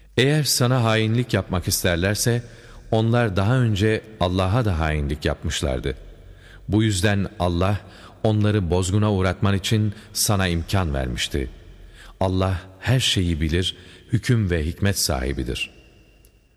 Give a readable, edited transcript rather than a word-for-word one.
Eğer sana hainlik yapmak isterlerse, onlar daha önce Allah'a da hainlik yapmışlardı. Bu yüzden Allah, onları bozguna uğratman için sana imkan vermişti. Allah her şeyi bilir, hüküm ve hikmet sahibidir.